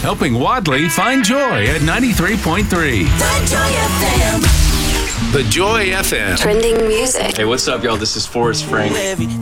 helping Wadley find joy at 93.3. The Joy FM. The Joy FM. Trending music. Hey, what's up, y'all? This is Forrest Frank.